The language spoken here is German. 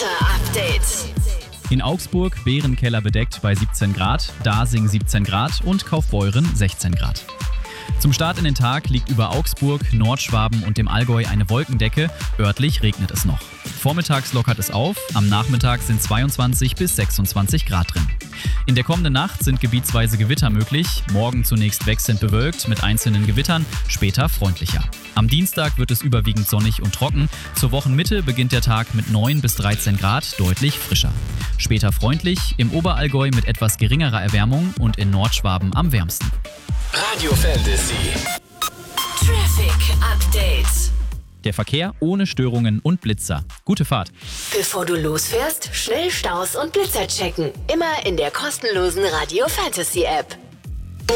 Wetter-Update. In Augsburg Bärenkeller bedeckt bei 17 Grad, Dasing 17 Grad und Kaufbeuren 16 Grad. Zum Start in den Tag liegt über Augsburg, Nordschwaben und dem Allgäu eine Wolkendecke, örtlich regnet es noch. Vormittags lockert es auf, am Nachmittag sind 22 bis 26 Grad drin. In der kommenden Nacht sind gebietsweise Gewitter möglich, morgen zunächst wechselnd bewölkt mit einzelnen Gewittern, später freundlicher. Am Dienstag wird es überwiegend sonnig und trocken, zur Wochenmitte beginnt der Tag mit 9 bis 13 Grad deutlich frischer. Später freundlich, im Oberallgäu mit etwas geringerer Erwärmung und in Nordschwaben am wärmsten. Radio Fantasy. Traffic Update. Der Verkehr ohne Störungen und Blitzer. Gute Fahrt. Bevor du losfährst, schnell Staus und Blitzer checken. Immer in der kostenlosen Radio Fantasy App.